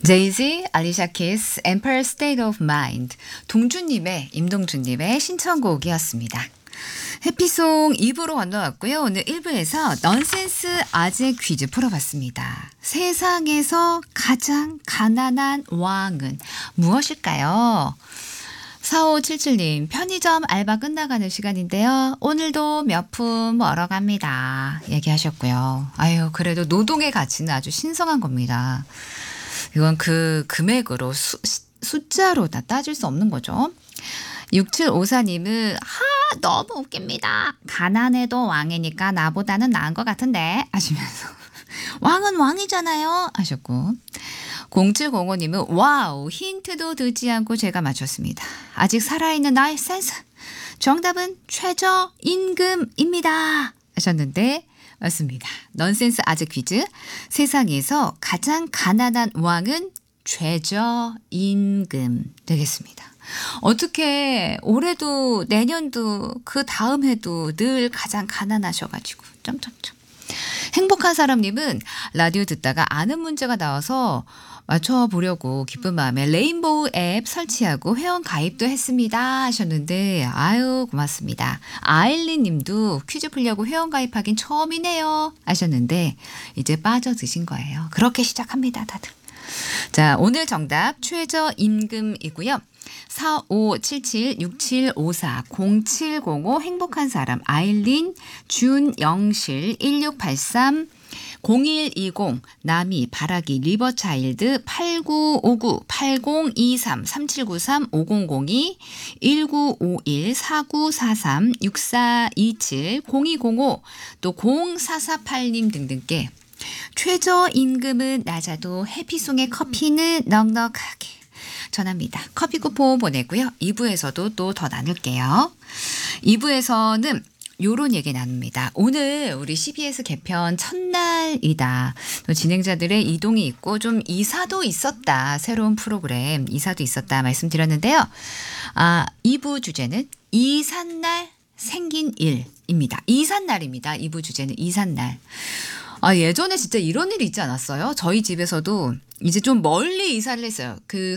제이지, 알리샤 키스, Empire State of Mind. 임동준님의 신청곡이었습니다. 해피송 2부로 건너왔고요. 오늘 1부에서 넌센스 아재 퀴즈 풀어봤습니다. 세상에서 가장 가난한 왕은 무엇일까요? 4577님, 편의점 알바 끝나가는 시간인데요. 오늘도 몇 푼 벌어갑니다. 얘기하셨고요. 아유, 그래도 노동의 가치는 아주 신성한 겁니다. 이건 그 금액으로 숫자로 다 따질 수 없는 거죠. 6754님은 너무 웃깁니다. 가난해도 왕이니까 나보다는 나은 것 같은데 하시면서 왕은 왕이잖아요 하셨고, 0705님은 와우, 힌트도 듣지 않고 제가 맞췄습니다. 아직 살아있는 나의 센스. 정답은 최저임금입니다 하셨는데 맞습니다. 넌센스 아재 퀴즈. 세상에서 가장 가난한 왕은 최저임금 되겠습니다. 어떻게 올해도 내년도 그 다음 해도 늘 가장 가난하셔가지고 점점점. 행복한 사람님은 라디오 듣다가 아는 문제가 나와서 맞춰보려고 기쁜 마음에 레인보우 앱 설치하고 회원 가입도 했습니다 하셨는데 아유 고맙습니다. 아일린 님도 퀴즈 풀려고 회원 가입하긴 처음이네요 하셨는데 이제 빠져드신 거예요. 그렇게 시작합니다 다들. 자, 오늘 정답 최저임금이고요. 4577-6754-0705 행복한 사람 아일린, 준영실, 1683, 0120 남이, 바라기, 리버차일드, 8959, 8023, 3793, 5002, 1951, 4943, 6427, 0205, 또 0448님 등등께 최저임금은 낮아도 해피송의 커피는 넉넉하게 전합니다. 커피 쿠폰 보내고요. 2부에서도 또 더 나눌게요. 2부에서는 요런 얘기 나눕니다. 오늘 우리 CBS 개편 첫날이다. 또 진행자들의 이동이 있고 좀 이사도 있었다. 새로운 프로그램 이사도 있었다 말씀드렸는데요. 2부 주제는 이삿날 생긴 일입니다. 이삿날입니다. 2부 주제는 이삿날. 예전에 진짜 이런 일이 있지 않았어요? 저희 집에서도 이제 좀 멀리 이사를 했어요. 그